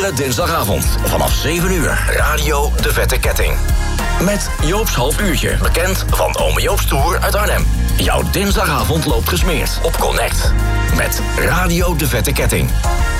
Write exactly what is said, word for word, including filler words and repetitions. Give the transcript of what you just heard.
Iedere dinsdagavond vanaf zeven uur. Radio De Vette Ketting. Met Joop's half uurtje, bekend van Ome Joop's Tour uit Arnhem. Jouw dinsdagavond loopt gesmeerd op Connect. Met Radio De Vette Ketting.